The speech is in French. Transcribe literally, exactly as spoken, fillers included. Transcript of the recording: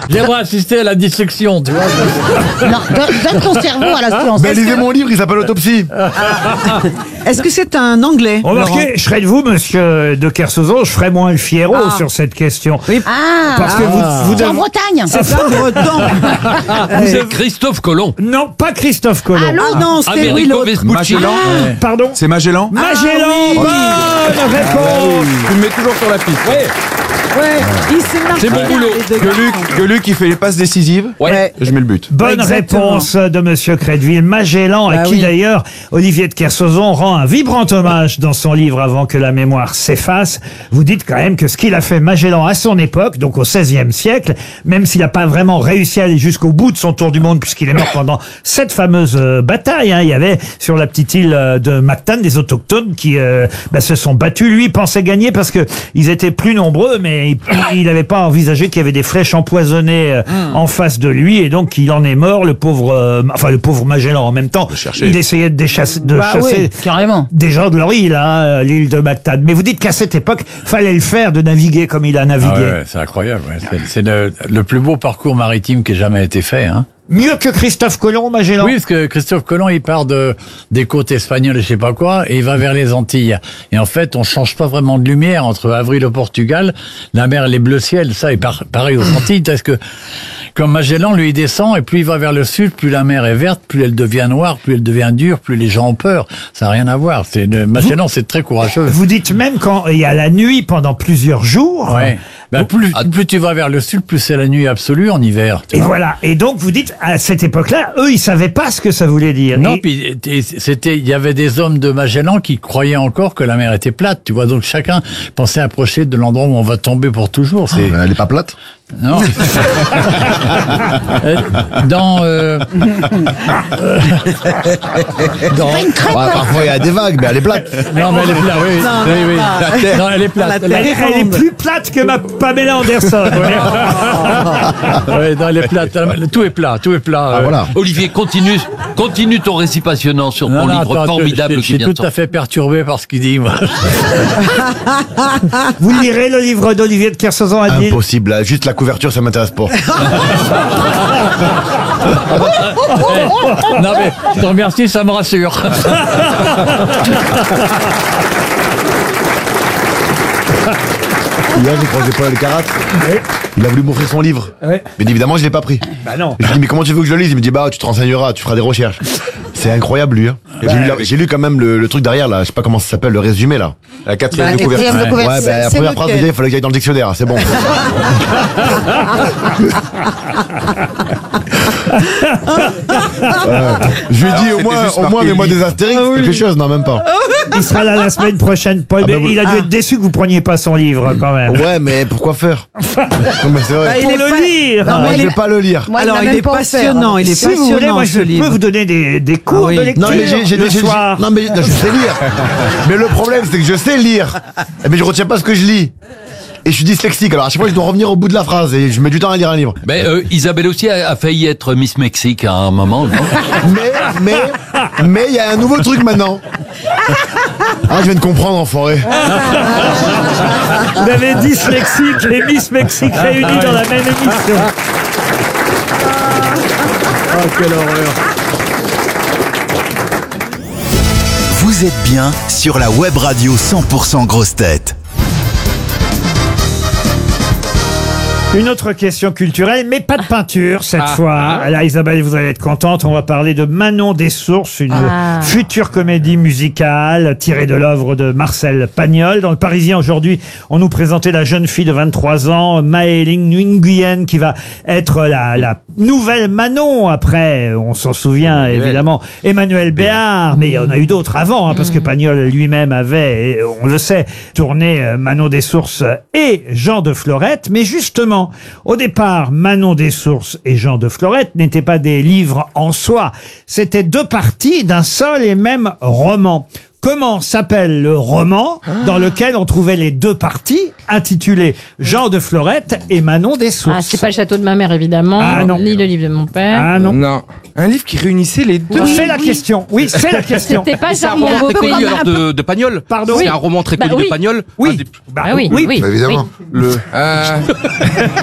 J'aimerais assister à la dissection, tu vois. Non, donne, donne ton cerveau à la science. Ben, Est-ce lisez que- mon livre, il s'appelle Autopsie. Est-ce que c'est un anglais? Remarquez, je serais de vous, monsieur de Kersauzon, je ferais moins le Fierro Ah. sur cette question. Ah, Parce que vous, vous c'est en devez- Bretagne. C'est ça, breton. Vous êtes Christophe Colomb. Non, pas Christophe Colomb. Ah non, c'est oui, Americo l'autre. Vespucci. Magellan. Pardon C'est Magellan. Magellan, oui. bonne réponse. Tu me mets toujours sur la piste. Ouais, il se marche C'est mon bien, boulot. les deux Que garçons. Luc, que Luc, il fait les passes décisives. Ouais. Et je mets le but. Bonne Exactement. réponse de monsieur Crédville. Magellan, à Bah qui oui. d'ailleurs Olivier de Kersauzon rend un vibrant hommage dans son livre Avant que la mémoire s'efface. Vous dites quand même que ce qu'il a fait Magellan à son époque, donc au seizième siècle, même s'il n'a pas vraiment réussi à aller jusqu'au bout de son tour du monde, puisqu'il est mort pendant cette fameuse euh, bataille, hein. Il y avait sur la petite île euh, de Mactan des autochtones qui euh, bah, se sont battus. Lui pensait gagner parce que ils étaient plus nombreux, mais il- il n'avait pas envisagé qu'il y avait des flèches empoisonnées euh, en face de lui, et donc il en est mort, le pauvre, euh, enfin le pauvre Magellan. En même temps, chercher. il essayait de, déchasser, de Bah chasser oui, Carrément. des gens de leur île, hein, l'île de Mactan. Mais vous dites qu'à cette époque, fallait le faire de naviguer comme il a navigué. Ah ouais, c'est incroyable. ouais. C'est- C'est le, le plus beau parcours maritime qui ait jamais été fait. Hein. Mieux que Christophe Colomb, Magellan. Oui, parce que Christophe Colomb, il part de des côtes espagnoles et je sais pas quoi, et il va vers les Antilles. Et en fait, on change pas vraiment de lumière entre avril au Portugal. La mer, elle est bleu ciel, ça, et par- pareil aux Antilles, parce que comme Magellan, lui, il descend, et plus il va vers le sud, plus la mer est verte, plus elle devient noire, plus elle devient dure, plus les gens ont peur. Ça n'a rien à voir. C'est le- Magellan, c'est très courageux. Vous dites même quand il y a la nuit pendant plusieurs jours. Ouais. Ben, plus, plus tu vas vers le sud, plus c'est la nuit absolue en hiver. tu Et vois. voilà. Et donc vous dites, à cette époque-là, eux, ils savaient pas ce que ça voulait dire. Non, Et- puis et c'était, il y avait des hommes de Magellan qui croyaient encore que la mer était plate. Tu vois, donc chacun pensait approcher de l'endroit où on va tomber pour toujours. C'est Elle est pas plate. non. Euh, Dans euh, euh, dans Pas une crêpe. Ouais, parfois il y a des vagues, mais elle est plate. non, mais elle est plate. Oui, Non, oui, non, oui. pas. La terre. Non, elle est plate. La elle, terre. est- elle est plus plate que ma Pamela Anderson. Ouais, non, elle est plate. Tout est plat, tout est plat. Ah, euh. voilà. Olivier, continue, continue ton récit passionnant sur Non, ton non, livre attends, formidable je, je qui suis vient de tout à sortir. fait perturbé par ce qu'il dit, moi. Vous lirez le livre d'Olivier de Kersauzon à Lille. Impossible, là. Juste la couverture, ça m'intéresse pas. Non, mais je te remercie, ça me rassure. Hier, j'ai croisé Paul Alcarat. Il a voulu m'offrir son livre. Ouais. Bien évidemment, je l'ai pas pris. Bah non. Je lui ai dit, mais comment tu veux que je le lise? Il me dit, bah, tu te renseigneras, tu feras des recherches. C'est incroyable, lui. Hein. Et j'ai, lu, la- j'ai lu quand même le, le truc derrière, là. Je sais pas comment ça s'appelle, le résumé, là. La quatrième Bah, de couverture. quatrième de Ouais, couverture. bah, la c'est première phrase, lequel déjà, il fallait que j'aille dans le dictionnaire. C'est bon. Ouais. Je lui ai dit, au c'était moins, juste au moins, marqué mets-moi lit. des astérix, quelque chose. Non, même pas. Il sera là la semaine prochaine, Paul. Ah bah mais oui. il a dû être déçu que vous preniez pas son livre, quand même. Ouais, mais pourquoi faire? Non, mais c'est vrai. Bah, il Pour est le pas- lire. Non, Moi, mais je il vais est- pas le lire. Moi, Alors, il, il a est même pas offert. passionnant, il est Si vous voulez, passionnant, moi, ce je livre. peux vous donner des, des cours Ah oui. de lecture Non, mais j'ai, j'ai, le j'ai- soir. non, mais je sais lire. Mais le problème, c'est que je sais lire. Mais je retiens pas ce que je lis. Et je suis dyslexique. Alors, à chaque fois, je dois revenir au bout de la phrase et je mets du temps à lire un livre. Mais euh, Isabelle aussi a, a failli être Miss Mexique à un moment, non? Mais, mais, mais, il y a un nouveau truc maintenant. Ah, je viens de comprendre, enfoiré. Vous avez dyslexique et Miss Mexique réunis dans la même émission. Oh, quelle horreur. Vous êtes bien sur la web radio cent pour cent Grosses Têtes. Une autre question culturelle, mais pas de peinture cette fois. Là, Isabelle, vous allez être contente. On va parler de Manon des Sources, une Ah. future comédie musicale tirée de l'œuvre de Marcel Pagnol. Dans le Parisien aujourd'hui, on nous présentait la jeune fille de vingt-trois ans, Maëling Nguyen, qui va être la, la nouvelle Manon. Après, on s'en souvient évidemment, Emmanuel Béard, mais il y en a eu d'autres avant, hein, parce que Pagnol lui-même avait, et on le sait, tourné euh, Manon des Sources et Jean de Florette. Mais justement, au départ, Manon des Sources et Jean de Florette n'étaient pas des livres en soi. C'était deux parties d'un seul et même roman. Comment s'appelle le roman dans lequel on trouvait les deux parties, intitulé Jean de Florette et Manon des Sources? Ah, c'est pas le château de ma mère, évidemment, Ah, non. ni le livre de mon père. Ah non. Non. Un livre qui réunissait les deux. Oui, c'est la question. Oui, c'est la question. C'était pas C'est un Charmant roman très Beaupré. connu alors de, de Pagnol. Pardon. C'est Oui. un roman très Bah connu oui. de Pagnol. Oui. Un des- Bah, Ah oui, oui. oui. Bah, évidemment. Le. Euh,